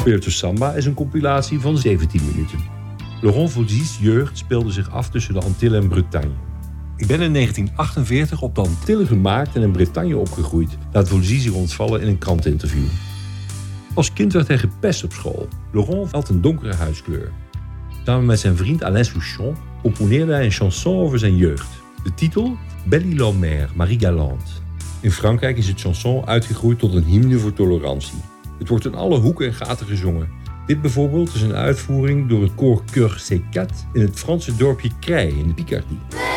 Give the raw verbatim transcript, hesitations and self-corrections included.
Spiritus Samba is een compilatie van zeventien minuten. Laurent Voulzy's jeugd speelde zich af tussen de Antillen en Bretagne. Ik ben in negentien achtenveertig op de Antillen gemaakt en in Bretagne opgegroeid, laat Voulzy zich ontvallen in een kranteninterview. Als kind werd hij gepest op school. Laurent had een donkere huidskleur. Samen met zijn vriend Alain Souchon componeerde hij een chanson over zijn jeugd. De titel? Belle-Île-en-Mer, Marie Galante. In Frankrijk is het chanson uitgegroeid tot een hymne voor tolerantie. Het wordt in alle hoeken en gaten gezongen. Dit bijvoorbeeld is een uitvoering door het koor Chœur C quatre in het Franse dorpje Creil in de Picardie.